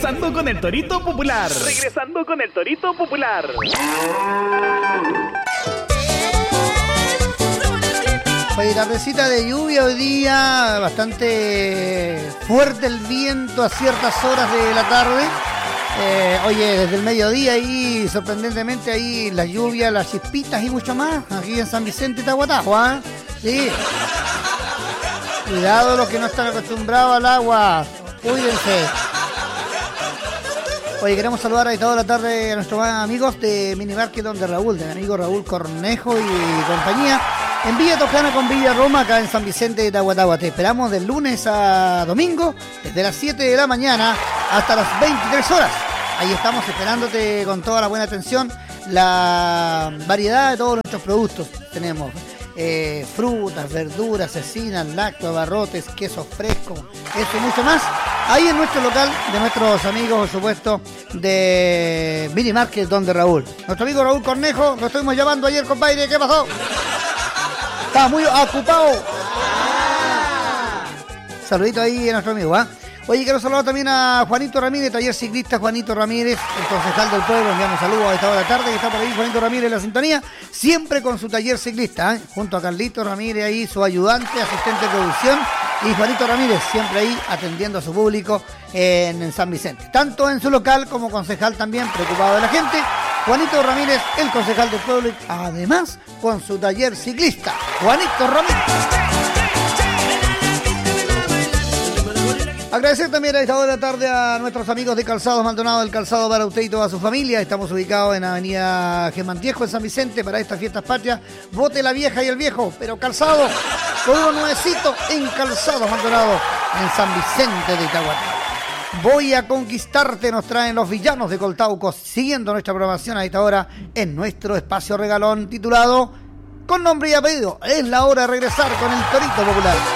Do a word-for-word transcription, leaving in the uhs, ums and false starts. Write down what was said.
Regresando con el Torito Popular. Regresando con el Torito Popular. Oye, tardecita de lluvia hoy día, bastante fuerte el viento a ciertas horas de la tarde. Eh, oye, desde el mediodía ahí, sorprendentemente ahí la lluvia, las chispitas y mucho más, aquí en San Vicente de Tahuatajo, ¿ah? Sí. Cuidado los que no están acostumbrados al agua, cuídense. Oye, queremos saludar a toda la tarde a nuestros amigos de Mini Market Donde Raúl, de mi amigo Raúl Cornejo y compañía. En Villa Toscana con Villa Roma, acá en San Vicente de Tahuatahua. Te esperamos del lunes a domingo, desde las siete de la mañana hasta las veintitrés horas. Ahí estamos esperándote con toda la buena atención, la variedad de todos nuestros productos. Tenemos eh, frutas, verduras, cecinas, lácteos, abarrotes, quesos frescos, esto y mucho más. Ahí en nuestro local de nuestros amigos, por supuesto, de Mini Market Donde Raúl. Nuestro amigo Raúl Cornejo, lo estuvimos llamando ayer, compadre, ¿qué pasó? Está muy ocupado. Saludito ahí a nuestro amigo, ¿ah? ¿eh? Oye, quiero saludar también a Juanito Ramírez, taller ciclista Juanito Ramírez, el concejal del pueblo. Enviamos saludos a esta hora de la tarde, que está por ahí Juanito Ramírez en la sintonía, siempre con su taller ciclista, ¿eh? Junto a Carlito Ramírez ahí, su ayudante, asistente de producción, y Juanito Ramírez, siempre ahí atendiendo a su público en, en San Vicente. Tanto en su local como concejal también, preocupado de la gente. Juanito Ramírez, el concejal del pueblo, y además con su taller ciclista, Juanito Ramírez. Agradecer también a esta hora de la tarde a nuestros amigos de Calzados Maldonado, del calzado para usted y toda su familia. Estamos ubicados en Avenida Gemantiejo, en San Vicente, para estas fiestas patrias. Bote la vieja y el viejo, pero calzado, con unos nuevecitos en Calzados Maldonado, en San Vicente de Itahuatá. Voy a conquistarte, nos traen los villanos de Coltauco, siguiendo nuestra programación a esta hora en nuestro espacio regalón titulado, con nombre y apellido, es la hora de regresar con el Torito Popular.